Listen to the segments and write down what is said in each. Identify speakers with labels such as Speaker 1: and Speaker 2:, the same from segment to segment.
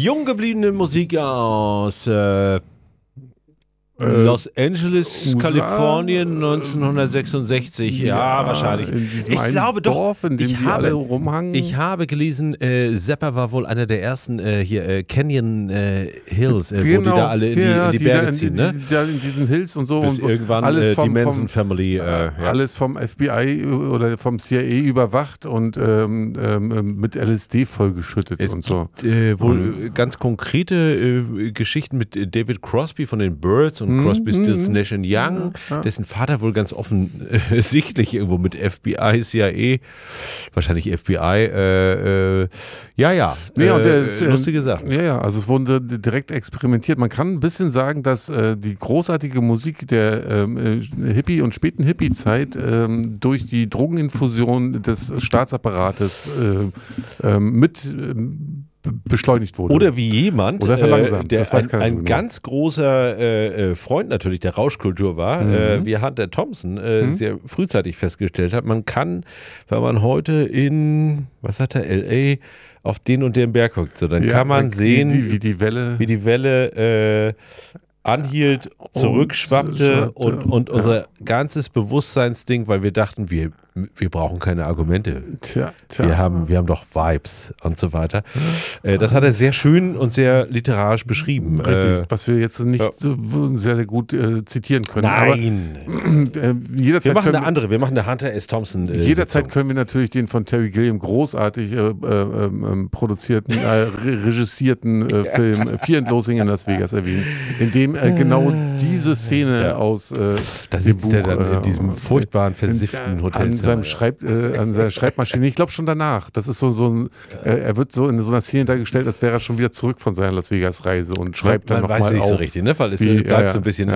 Speaker 1: Jung gebliebene Musik aus Los Angeles,
Speaker 2: USA,
Speaker 1: Kalifornien, 1966. Ja, wahrscheinlich.
Speaker 2: In diesem
Speaker 1: Ich glaube doch,
Speaker 2: Dorf, in dem die alle rumhangen.
Speaker 1: Ich habe gelesen, Zappa war wohl einer der ersten Canyon Hills, wo die da alle in die Berge ziehen.
Speaker 2: Die da in diesen Hills und so.
Speaker 1: Bis
Speaker 2: und
Speaker 1: irgendwann
Speaker 2: alles
Speaker 1: die Manson Family.
Speaker 2: Alles vom FBI oder vom CIA überwacht und mit LSD vollgeschüttet und so.
Speaker 1: Wohl ganz konkrete Geschichten mit David Crosby von den Byrds und Crosby, Stills, Nash & Young, dessen Vater wohl ganz offensichtlich irgendwo mit FBI, CIA, wahrscheinlich FBI, lustige Sachen.
Speaker 2: Ja, also es wurde direkt experimentiert. Man kann ein bisschen sagen, dass die großartige Musik der Hippie- und späten Hippie-Zeit durch die Drogeninfusion des Staatsapparates mit beschleunigt wurde.
Speaker 1: Oder wie jemand,
Speaker 2: oder verlangsamt.
Speaker 1: der
Speaker 2: das weiß keiner so
Speaker 1: ein
Speaker 2: genau.
Speaker 1: ganz großer Freund natürlich der Rauschkultur war, wie Hunter Thompson sehr frühzeitig festgestellt hat, man kann, wenn man heute in, was hat er, L.A., auf den und den Berg guckt, so, dann kann man sehen,
Speaker 2: wie die Welle
Speaker 1: anhielt, zurückschwappte und unser ganzes Bewusstseinsding, weil wir dachten, wir brauchen keine Argumente.
Speaker 2: Tja.
Speaker 1: Wir haben doch Vibes und so weiter. Das hat er sehr schön und sehr literarisch beschrieben.
Speaker 2: Richtig, was wir jetzt nicht so sehr, sehr gut zitieren können.
Speaker 1: Nein.
Speaker 2: Aber, jederzeit
Speaker 1: wir machen eine Hunter S. Thompson
Speaker 2: jederzeit können wir natürlich den von Terry Gilliam großartig produzierten, regissierten Film Fear and Loathing in Las Vegas erwähnen, in dem genau diese Szene aus
Speaker 1: da sitzt Buch, er dann in diesem furchtbaren, versifften Hotel
Speaker 2: an seiner Schreibmaschine. Ich glaube schon danach. Das ist so ein, er wird so in so einer Szene dargestellt, als wäre er schon wieder zurück von seiner Las Vegas Reise und schreibt dann nochmal auf. Man weiß nicht so
Speaker 1: richtig, ne? Weil es bleibt so ein bisschen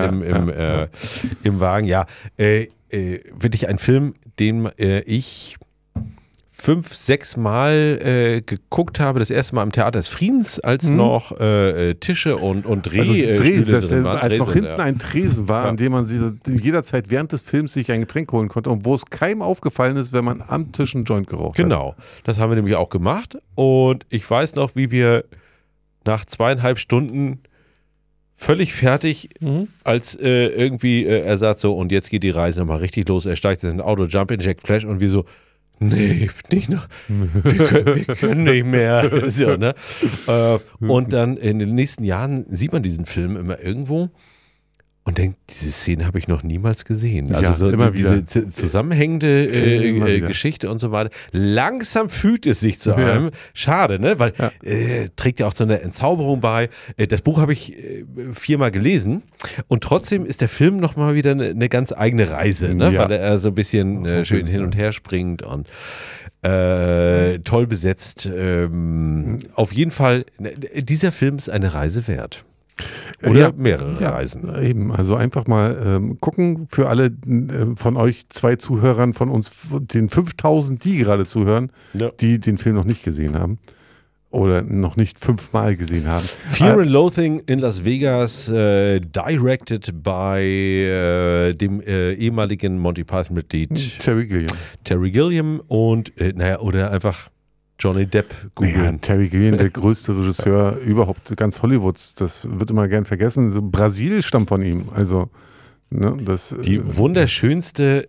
Speaker 1: im Wagen. Ja, wirklich ein Film, den ich 5, 6 Mal geguckt habe, das erste Mal am Theater des Friedens, als noch Tische und Drehstühle drin waren.
Speaker 2: Als noch hinten ein Tresen war, an dem man jederzeit während des Films sich ein Getränk holen konnte und wo es keinem aufgefallen ist, wenn man am Tisch einen Joint geraucht hat.
Speaker 1: Genau, das haben wir nämlich auch gemacht und ich weiß noch, wie wir nach 2,5 Stunden völlig fertig, als irgendwie er sagt so, und jetzt geht die Reise nochmal richtig los, er steigt in sein Auto, Jump in Jack Flash und wir so, nee, nicht noch. Wir können nicht mehr. So, ne? Und dann in den nächsten Jahren sieht man diesen Film immer irgendwo und denkt, diese Szene habe ich noch niemals gesehen. Also so
Speaker 2: immer
Speaker 1: diese zusammenhängende Geschichte und so weiter. Langsam fügt es sich zu einem. Schade, ne? Weil trägt ja auch zu einer Entzauberung bei. Das Buch habe ich 4-mal gelesen und trotzdem ist der Film nochmal wieder eine ganz eigene Reise, ne? Weil er so ein bisschen schön hin und her springt und toll besetzt. Auf jeden Fall, dieser Film ist eine Reise wert. Oder mehrere Reisen.
Speaker 2: Eben, also einfach mal gucken für alle von euch 2 Zuhörern von uns, den 5000, die gerade zuhören, die den Film noch nicht gesehen haben oder noch nicht 5-mal gesehen haben.
Speaker 1: Fear and Loathing in Las Vegas, directed by dem ehemaligen Monty Python-Mitglied Terry Gilliam und oder einfach Johnny Depp googeln.
Speaker 2: Ja, Terry Gilliam, der größte Regisseur überhaupt ganz Hollywoods, das wird immer gern vergessen. So, Brasil stammt von ihm. Also, ne,
Speaker 1: die wunderschönste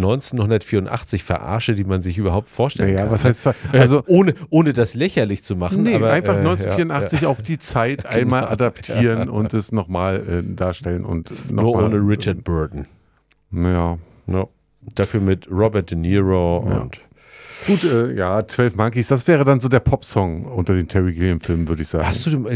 Speaker 1: 1984 Verarsche, die man sich überhaupt vorstellen kann.
Speaker 2: Was heißt also
Speaker 1: ohne das lächerlich zu machen.
Speaker 2: Nee,
Speaker 1: aber,
Speaker 2: einfach 1984 auf die Zeit einmal adaptieren und es nochmal darstellen. Und
Speaker 1: nur ohne Richard Burton.
Speaker 2: Ja.
Speaker 1: Dafür mit Robert De Niro und
Speaker 2: gut, 12 Monkeys, das wäre dann so der Popsong unter den Terry Gilliam-Filmen, würde ich sagen.
Speaker 1: Hast du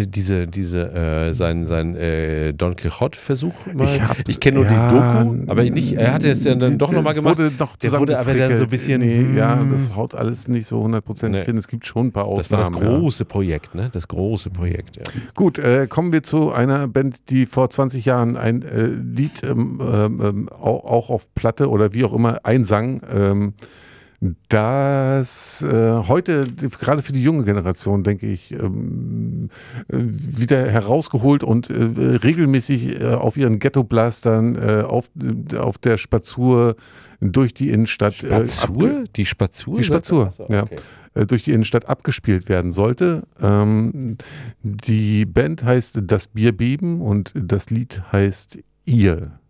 Speaker 1: seinen Don Quixote-Versuch mal? Ich kenne nur die Doku, aber nicht, er hatte es ja dann doch nochmal gemacht.
Speaker 2: Der wurde aber dann so ein bisschen... das haut alles nicht so 100% hin. Es gibt schon ein paar Ausnahmen.
Speaker 1: Das war das große Projekt, ne? Das große Projekt, ja.
Speaker 2: Gut, kommen wir zu einer Band, die vor 20 Jahren ein Lied auch auf Platte oder wie auch immer einsang, das heute, gerade für die junge Generation, denke ich, wieder herausgeholt und regelmäßig auf ihren Ghetto-Blastern auf der Spazur durch die Innenstadt.
Speaker 1: Spazur? Die Spazur?
Speaker 2: Die Spazur,
Speaker 1: Achso,
Speaker 2: ja.
Speaker 1: okay.
Speaker 2: Durch die Innenstadt abgespielt werden sollte. Die Band heißt Das Bierbeben und das Lied heißt Ihr.